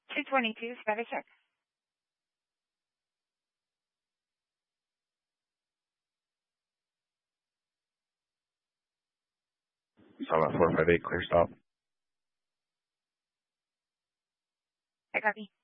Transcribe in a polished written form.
222, status check. Solid 458, clear stop. I copy.